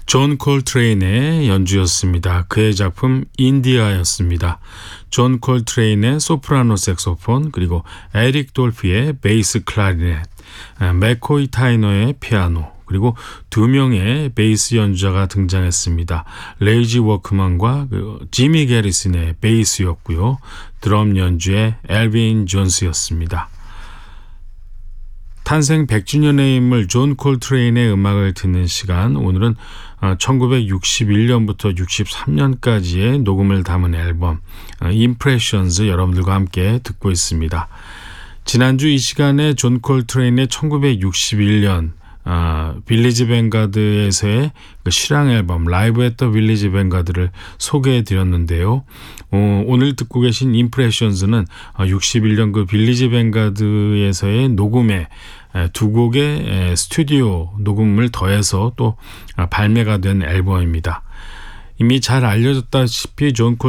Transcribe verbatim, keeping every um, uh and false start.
존 콜트레인의 연주였습니다. 그의 작품 인디아였습니다. 존 콜트레인의 소프라노 색소폰, 그리고 에릭 돌피의 베이스 클라리넷, 맥코이 타이너의 피아노, 그리고 두 명의 베이스 연주자가 등장했습니다. 레이지 워크만과 그 지미 게리슨의 베이스였고요. 드럼 연주의 엘빈 존스였습니다. 탄생 백 주년의 인물 존 콜트레인의 음악을 듣는 시간, 오늘은 천구백육십일 년부터 육십삼 년까지의 녹음을 담은 앨범 Impressions 여러분들과 함께 듣고 있습니다. 지난주 이 시간에 존 콜트레인의 천구백육십일 년 아, 빌리지 뱅가드에서의 그 실황 앨범 라이브 앳 더 빌리지 뱅가드를 소개해 드렸는데요. 어, 오늘 듣고 계신 임프레션스는 육십일 년 그 빌리지 뱅가드에서의 녹음에 두 곡의 스튜디오 녹음을 더해서 또 발매가 된 앨범입니다. 이미 잘 알려졌다시피 존